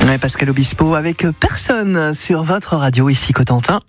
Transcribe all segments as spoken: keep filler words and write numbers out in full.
Ouais, Pascal Obispo avec Personne sur votre radio, ici Cotentin.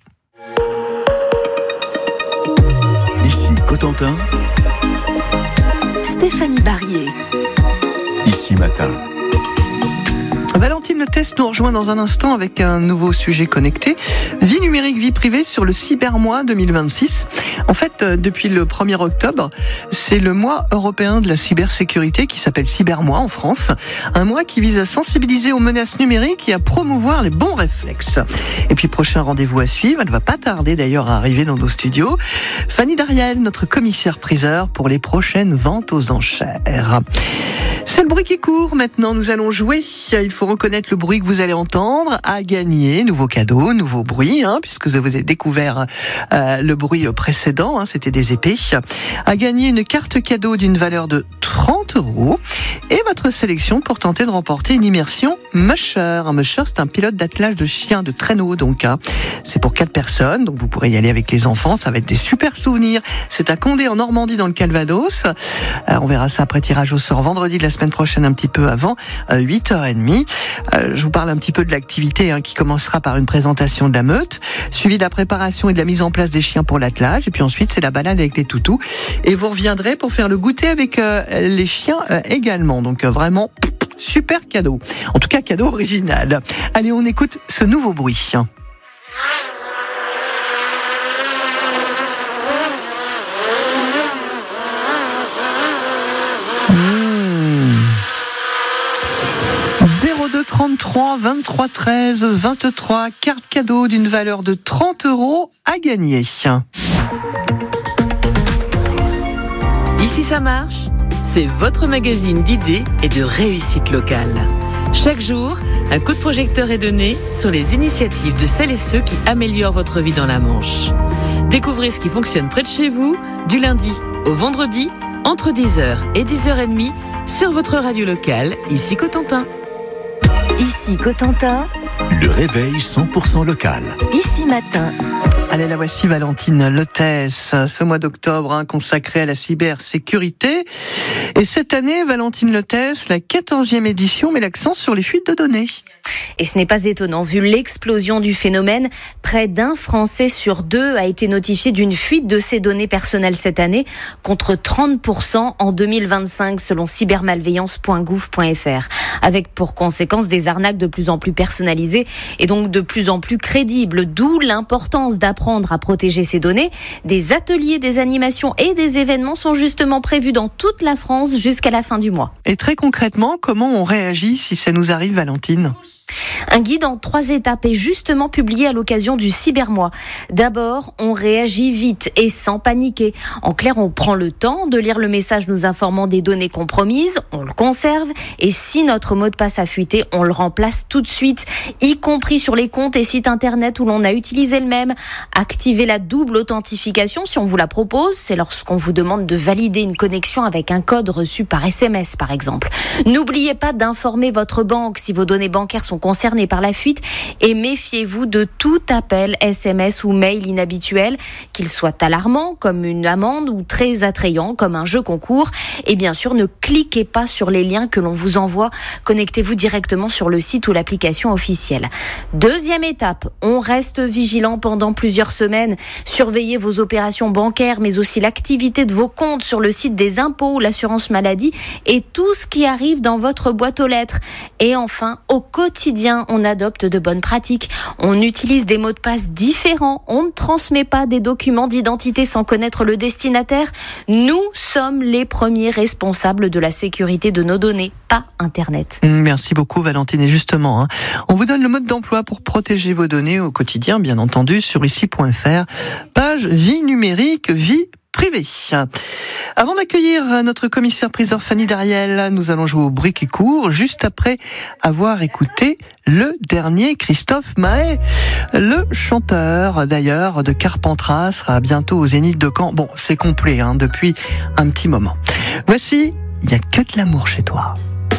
Ici Cotentin. Stéphanie Barrier. Ici Matin. Valentine Le Test nous rejoint dans un instant avec un nouveau sujet connecté. Vie numérique, vie privée sur le Cybermois deux mille vingt-six. En fait, depuis le premier octobre, c'est le mois européen de la cybersécurité qui s'appelle Cybermois en France. Un mois qui vise à sensibiliser aux menaces numériques et à promouvoir les bons réflexes. Et puis, prochain rendez-vous à suivre. Elle ne va pas tarder d'ailleurs à arriver dans nos studios. Fanny Dariel, notre commissaire-priseur pour les prochaines ventes aux enchères. C'est le bruit qui court. Maintenant, nous allons jouer. Il faut reconnaître le bruit que vous allez entendre. À gagner, nouveau cadeau, nouveau bruit, hein, puisque vous avez découvert euh, le bruit précédent. Hein, c'était des épées. À gagner une carte cadeau d'une valeur de trente euros et votre sélection pour tenter de remporter une immersion Musher. Un Musher, c'est un pilote d'attelage de chiens de traîneau. Donc, hein, c'est pour quatre personnes. Donc, vous pourrez y aller avec les enfants. Ça va être des super souvenirs. C'est à Condé en Normandie, dans le Calvados. Euh, on verra ça après tirage au sort vendredi de la semaine prochaine, un petit peu avant euh, huit heures trente. Euh, je vous parle un petit peu de l'activité hein, qui commencera par une présentation de la meute, suivie de la préparation et de la mise en place des chiens pour l'attelage, et puis ensuite c'est la balade avec les toutous. Et vous reviendrez pour faire le goûter avec euh, les chiens euh, également. Donc euh, vraiment super cadeau. En tout cas cadeau original. Allez, on écoute ce nouveau bruit. zéro deux trente-trois vingt-trois treize vingt-trois, carte cadeau d'une valeur de trente euros à gagner. Ici ça marche, c'est votre magazine d'idées et de réussite locale. Chaque jour, un coup de projecteur est donné sur les initiatives de celles et ceux qui améliorent votre vie dans la Manche. Découvrez ce qui fonctionne près de chez vous, du lundi au vendredi, entre dix heures et dix heures trente, sur votre radio locale, ici Cotentin. Ici Cotentin. Le réveil cent pour cent local. Ici Matin. Allez, la voici Valentine Le Test, ce mois d'octobre hein, consacré à la cybersécurité. Et cette année, Valentine Le Test, la quatorzième édition met l'accent sur les fuites de données. Et ce n'est pas étonnant, vu l'explosion du phénomène, près d'un Français sur deux a été notifié d'une fuite de ses données personnelles cette année, contre trente pour cent en deux mille vingt-cinq selon cybermalveillance point gouv point f r, avec pour conséquence des arnaques de plus en plus personnalisées et donc de plus en plus crédibles, d'où l'importance d'apprendre à protéger ces données. Des ateliers, des animations et des événements sont justement prévus dans toute la France jusqu'à la fin du mois. Et très concrètement, comment on réagit si ça nous arrive, Valentine ? Un guide en trois étapes est justement publié à l'occasion du Cybermois. D'abord, on réagit vite et sans paniquer. En clair, on prend le temps de lire le message nous informant des données compromises, on le conserve et si notre mot de passe a fuité, on le remplace tout de suite, y compris sur les comptes et sites internet où l'on a utilisé le même. Activez la double authentification si on vous la propose, c'est lorsqu'on vous demande de valider une connexion avec un code reçu par S M S par exemple. N'oubliez pas d'informer votre banque si vos données bancaires sont concernés par la fuite et méfiez-vous de tout appel S M S ou mail inhabituel, qu'il soit alarmant comme une amende ou très attrayant comme un jeu concours. Et bien sûr, ne cliquez pas sur les liens que l'on vous envoie. Connectez-vous directement sur le site ou l'application officielle. Deuxième étape, on reste vigilant pendant plusieurs semaines. Surveillez vos opérations bancaires, mais aussi l'activité de vos comptes sur le site des impôts ou l'assurance maladie et tout ce qui arrive dans votre boîte aux lettres. Et enfin, au quotidien, on adopte de bonnes pratiques. On utilise des mots de passe différents. On ne transmet pas des documents d'identité sans connaître le destinataire. Nous sommes les premiers responsables de la sécurité de nos données, pas Internet. Merci beaucoup, Valentine. Et justement, hein, on vous donne le mode d'emploi pour protéger vos données au quotidien, bien entendu, sur ici point f r. Page vie numérique, vie privée. Avant d'accueillir notre commissaire-priseur Fanny Dariel, nous allons jouer au bruit qui court, juste après avoir écouté le dernier Christophe Maé, le chanteur d'ailleurs de Carpentras, sera bientôt au Zénith de Caen. Bon, c'est complet hein, depuis un petit moment. Voici, il n'y a que de l'amour chez toi.